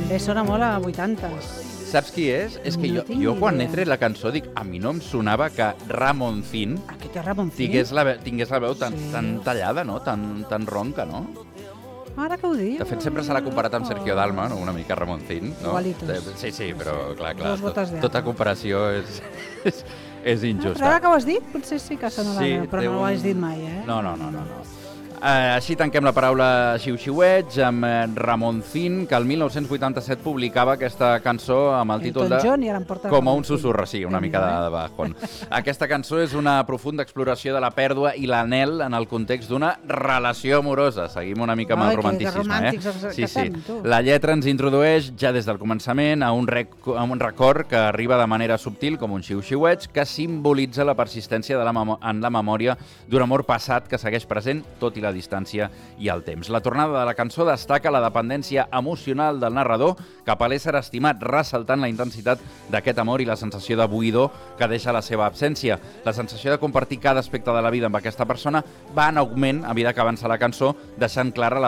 Sona molt a 80s. Saps qui és? És que No tinc jo quan idea. he tret la cançó dic, a mi no em sonava que Ramoncín Aquest és Ramoncín? tingués la veu tan tallada, no? Tan ronca, no? Ara que ho dius. De fet, sempre se l'ha comparat amb Sergio Dalma, no? Una mica Ramoncín, no? Igualitos. Sí, però clar, Dos botes d'agua. tota comparació és Però injusta. ara que ho has dit, potser sí que sona la veu, però té no ho has dit mai, eh? No. Així tanquem la paraula xiu-xiueig amb Ramoncín, que el 1987 publicava aquesta cançó amb el títol de Elton John i ara em porta Com a un Ramoncín. susurre, sí, una mica de bajón. Aquesta cançó és una profunda exploració de la pèrdua i l'anhel en el context d'una relació amorosa. Seguim una mica amb el Ai, que romanticisme, romàntics que estem, tu. La lletra ens introdueix ja des del començament a un record que arriba de manera subtil com un xiu-xiueig que simbolitza la persistència en la memòria d'un amor passat que segueix present tot i la distància i el temps. La tornada de la cançó destaca la dependència emocional del narrador cap a l'ésser estimat, ressaltant la intensitat d'aquest amor i la sensació de buidor que deixa la seva absència. La sensació de compartir cada aspecte de la vida amb aquesta persona va en augment a mesura que avança la cançó, deixant clara la